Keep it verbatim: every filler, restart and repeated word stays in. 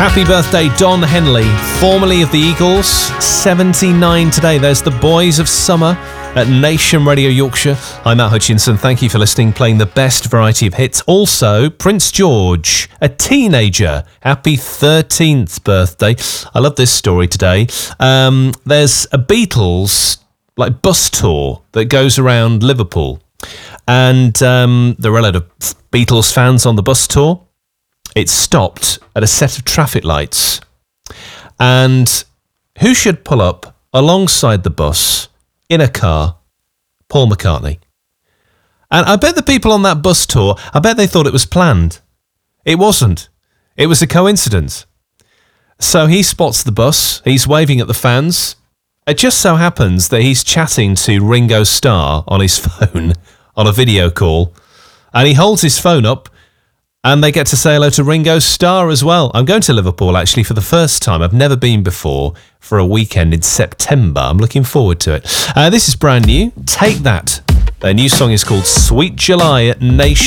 Happy birthday, Don Henley, formerly of the Eagles, seventy-nine today. There's the Boys of Summer at Nation Radio Yorkshire. I'm Matt Hutchinson. Thank you for listening, playing the best variety of hits. Also, Prince George, a teenager. Happy thirteenth birthday. I love this story today. Um, there's a Beatles like bus tour that goes around Liverpool. And um, there are a lot of Beatles fans on the bus tour. It stopped at a set of traffic lights. And who should pull up alongside the bus in a car? Paul McCartney. And I bet the people on that bus tour, I bet they thought it was planned. It wasn't. It was a coincidence. So he spots the bus. He's waving at the fans. It just so happens that he's chatting to Ringo Starr on his phone on a video call. And he holds his phone up. And they get to say hello to Ringo Starr as well. I'm going to Liverpool, actually, for the first time. I've never been before for a weekend in September. I'm looking forward to it. Uh, this is brand new. Take That. Their new song is called Sweet July at Nation.